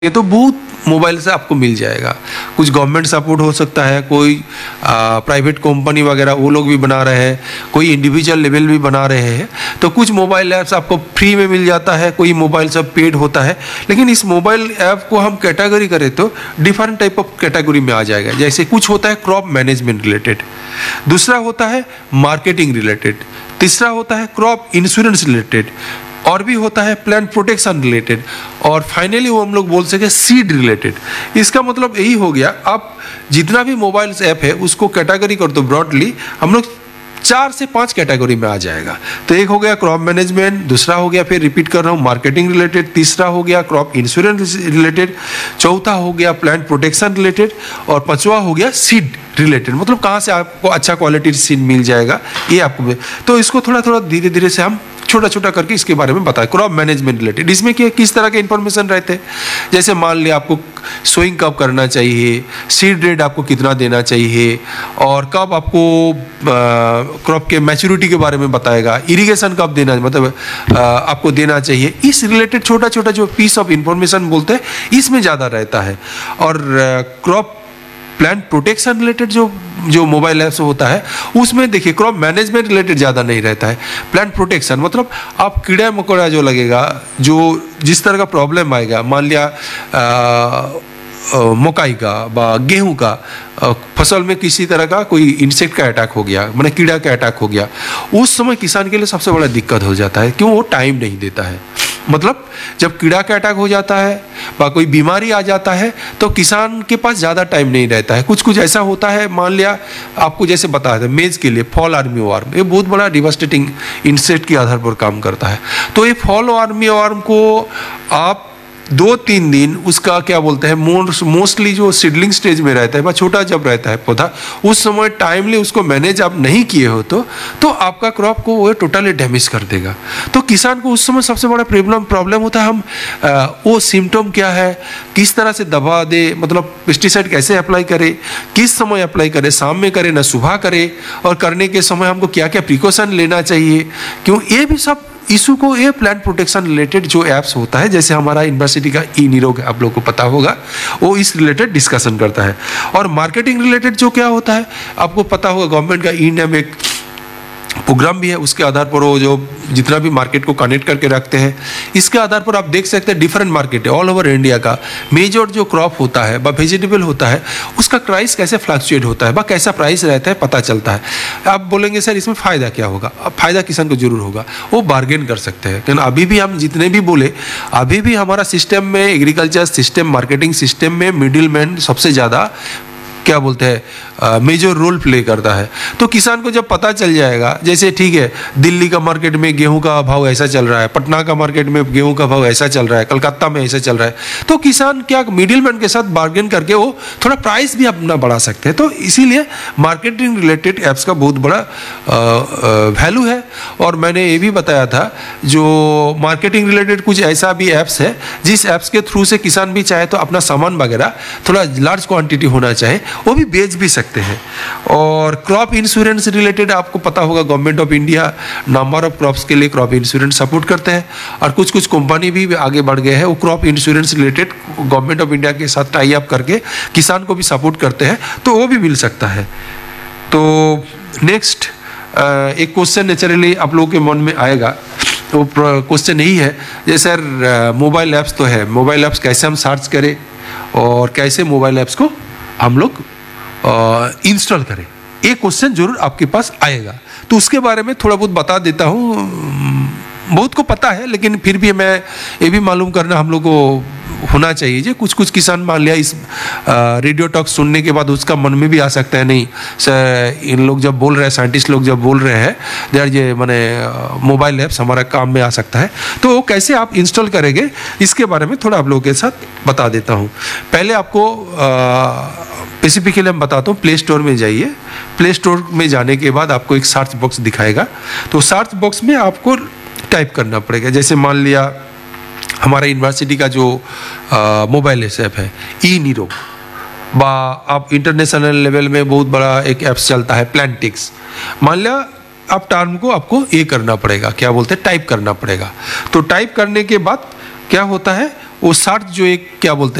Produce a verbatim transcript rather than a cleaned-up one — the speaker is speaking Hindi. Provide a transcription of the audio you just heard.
ये तो बहुत मोबाइल से आपको मिल जाएगा। कुछ गवर्नमेंट सपोर्ट हो सकता है, कोई प्राइवेट कंपनी वगैरह वो लोग भी बना रहे हैं, कोई इंडिविजुअल लेवल भी बना रहे हैं। तो कुछ मोबाइल ऐप्स आपको फ्री में मिल जाता है, कोई मोबाइल सब पेड होता है। लेकिन इस मोबाइल ऐप को हम कैटेगरी करें तो डिफरेंट टाइप ऑफ कैटेगरी में आ जाएगा। जैसे कुछ होता है क्रॉप मैनेजमेंट रिलेटेड, दूसरा होता है मार्केटिंग रिलेटेड, तीसरा होता है क्रॉप इंश्योरेंस रिलेटेड, और भी होता है प्लांट प्रोटेक्शन रिलेटेड, और फाइनली वो हम लोग बोल सके सीड रिलेटेड। इसका मतलब यही हो गया, आप जितना भी मोबाइल ऐप है उसको कैटेगरी कर दो ब्रॉडली, हम लोग चार से पांच कैटेगरी में आ जाएगा। तो एक हो गया क्रॉप मैनेजमेंट, दूसरा हो गया, फिर रिपीट कर रहा हूँ, मार्केटिंग रिलेटेड, तीसरा हो गया क्रॉप इंश्योरेंस रिलेटेड, चौथा हो गया प्लांट प्रोटेक्शन रिलेटेड, और पांचवा हो गया सीड रिलेटेड। मतलब कहाँ से आपको अच्छा क्वालिटी सीड मिल जाएगा ये आपको। तो इसको थोड़ा थोड़ा धीरे धीरे से हम छोटा छोटा करके इसके बारे में बताएं। क्रॉप मैनेजमेंट रिलेटेड, इसमें क्या किस तरह के इंफॉर्मेशन रहते हैं, जैसे मान लिया आपको सोइंग कब करना चाहिए, सीड रेट आपको कितना देना चाहिए, और कब आपको क्रॉप के मैच्योरिटी के बारे में बताएगा, इरिगेशन कब देना मतलब आ, आपको देना चाहिए। इस रिलेटेड छोटा छोटा जो पीस ऑफ इंफॉर्मेशन बोलते हैं इसमें ज़्यादा रहता है। और क्रॉप प्लांट प्रोटेक्शन रिलेटेड जो जो मोबाइल ऐप्स होता है उसमें देखिए क्रॉप मैनेजमेंट रिलेटेड ज़्यादा नहीं रहता है। प्लांट प्रोटेक्शन मतलब आप कीड़ा मकोड़ा जो लगेगा, जो जिस तरह का प्रॉब्लम आएगा, मान लिया मकई का व गेहूं का फसल में किसी तरह का कोई इंसेक्ट का अटैक हो गया, माने कीड़ा का अटैक हो गया, उस समय किसान के लिए सबसे बड़ा दिक्कत हो जाता है। क्यों? वो टाइम नहीं देता है। मतलब जब कीड़ा का अटैक हो जाता है व कोई बीमारी आ जाता है तो किसान के पास ज़्यादा टाइम नहीं रहता है। कुछ कुछ ऐसा होता है, मान लिया आपको जैसे बताया था मेज के लिए फॉल आर्मी वार्म, ये बहुत बड़ा डिवास्टेटिंग इंसेक्ट के आधार पर काम करता है। तो ये फॉल आर्मी वार्म को आप दो तीन दिन उसका क्या बोलते हैं मोस्टली जो सीडलिंग स्टेज में रहता है, छोटा जब रहता है पौधा, उस समय टाइमली उसको मैनेज आप नहीं किए हो तो तो आपका क्रॉप को वो टोटली डैमेज कर देगा। तो किसान को उस समय सबसे बड़ा प्रॉब्लम प्रॉब्लम होता है, हम आ, वो सिम्टम क्या है, किस तरह से दवा दे, मतलब पेस्टिसाइड कैसे अप्लाई करे, किस समय अप्लाई करे, शाम में करे ना सुबह करे, और करने के समय हमको क्या क्या प्रिकॉशन लेना चाहिए। क्यों? ये भी सब इशू को ये प्लांट प्रोटेक्शन रिलेटेड जो एप्स होता है, जैसे हमारा यूनिवर्सिटी का ई निरोग आप लोग को पता होगा, वो इस रिलेटेड डिस्कशन करता है। और मार्केटिंग रिलेटेड जो क्या होता है आपको पता होगा, गवर्नमेंट का ई नेम एक प्रोग्राम भी है, उसके आधार पर वो जो जितना भी मार्केट को कनेक्ट करके रखते हैं, इसके आधार पर आप देख सकते हैं डिफरेंट मार्केट है ऑल ओवर इंडिया का। मेजर जो क्रॉप होता है व वेजिटेबल होता है उसका प्राइस कैसे फ्लक्चुएट होता है, व कैसा प्राइस रहता है पता चलता है। आप बोलेंगे सर इसमें फ़ायदा क्या होगा? अब फ़ायदा किसान को जरूर होगा, वो बार्गेन कर सकते हैं। लेकिन अभी भी हम जितने भी बोले, अभी भी हमारा सिस्टम में, एग्रीकल्चर सिस्टम, मार्केटिंग सिस्टम में मिडिल मैन सबसे ज़्यादा क्या बोलते हैं मेजर रोल प्ले करता है। तो किसान को जब पता चल जाएगा, जैसे ठीक है दिल्ली का मार्केट में गेहूं का भाव ऐसा चल रहा है, पटना का मार्केट में गेहूं का भाव ऐसा चल रहा है, कलकत्ता में ऐसा चल रहा है, तो किसान क्या मिडिल मैन के साथ बार्गेन करके वो थोड़ा प्राइस भी अपना बढ़ा सकते हैं। तो इसीलिए मार्केटिंग रिलेटेड एप्स का बहुत बड़ा वैल्यू है। और मैंने ये भी बताया था जो मार्केटिंग रिलेटेड कुछ ऐसा भी ऐप्स है जिस ऐप्स के थ्रू से किसान भी चाहे तो अपना सामान वगैरह थोड़ा लार्ज क्वांटिटी होना चाहे वो भी बेच भी सकते हैं। और क्रॉप इंश्योरेंस रिलेटेड आपको पता होगा, government of India number of crops के लिए क्रॉप इंश्योरेंस सपोर्ट करते हैं, और कुछ कुछ कंपनी भी आगे बढ़ गए हैं, वो crop insurance related government of India के साथ टाई अप करके किसान को भी सपोर्ट करते हैं, तो वो भी मिल सकता है। तो नेक्स्ट एक क्वेश्चन नेचुरली आप लोगों के मन में आएगा, तो क्वेश्चन यही है, जैसे सर मोबाइल ऐप्स तो है, मोबाइल ऐप्स कैसे हम सर्च करें और कैसे मोबाइल ऐप्स को हम लोग इंस्टॉल करें, एक क्वेश्चन जरूर आपके पास आएगा। तो उसके बारे में थोड़ा बहुत बता देता हूँ। बहुत को पता है लेकिन फिर भी मैं ये भी मालूम करना हम लोग को होना चाहिए। जो कुछ कुछ किसान मान लिया इस रेडियो टॉक सुनने के बाद उसका मन में भी आ सकता है, नहीं सर इन लोग जब बोल रहे हैं, साइंटिस्ट लोग जब बोल रहे हैं यार ये मैंने मोबाइल ऐप्स हमारा काम में आ सकता है, तो वो कैसे आप इंस्टॉल करेंगे इसके बारे में थोड़ा आप लोगों के साथ बता देता हूँ। पहले आपको स्पेसिफिकली मैं बताता हूँ, प्ले स्टोर में जाइए। प्ले स्टोर में जाने के बाद आपको एक सर्च बॉक्स दिखाएगा, तो सर्च बॉक्स में आपको टाइप करना पड़ेगा। जैसे मान लिया हमारा यूनिवर्सिटी का जो मोबाइल ऐप है ई निरोग, बा आप इंटरनेशनल लेवल में बहुत बड़ा एक ऐप्स चलता है प्लांटिक्स, मान लिया आप टर्म को आपको ये करना पड़ेगा, क्या बोलते हैं टाइप करना पड़ेगा। तो टाइप करने के बाद क्या होता है वो शर्त जो एक क्या बोलते